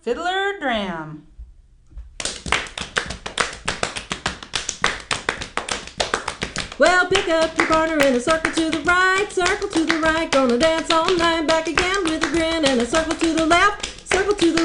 fiddler dram. Well, pick up your partner in a circle to the right, gonna dance all night, back again with a grin, and a circle to the left, circle to the